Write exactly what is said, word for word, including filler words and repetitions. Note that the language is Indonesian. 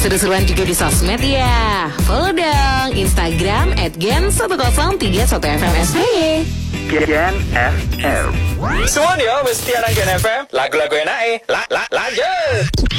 seru-seruan juga di sosmed ya. Follow dong Instagram at gen satu nol tiga satu F M S B Y. Gen F M. Semuanya mesti anak Gen F M. Lagu-lagu enak eh. La, la, lanjut.